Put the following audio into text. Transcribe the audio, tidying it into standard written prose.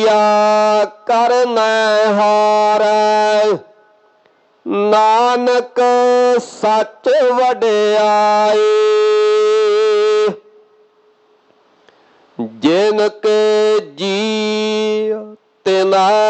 ਕੀਆ ਕਰਨਹਾਰੈ। ਨਾਨਕ ਸੱਚ ਵਡਿਆਈ ਜਿਨ ਕੇ ਜੀ ਤਿਨਾ